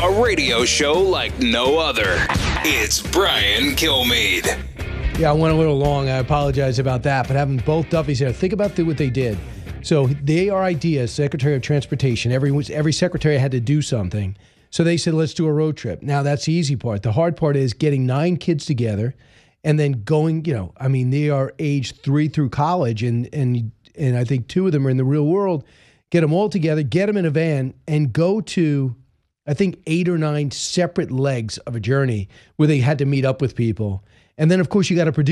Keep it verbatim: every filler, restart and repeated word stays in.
A radio show like no other. It's Brian Kilmeade. Yeah, I went a little long. I apologize about that. But having both Duffys here, think about the, what they did. So they are ideas, Secretary of Transportation. Every, every secretary had to do something. So they said, let's do a road trip. Now, that's the easy part. The hard part is getting nine kids together and then going, you know, I mean, they are age three through college, and and and I think two of them are in the real world. Get them all together, get them in a van, and go to, I think, eight or nine separate legs of a journey where they had to meet up with people. And then, of course, you got to produce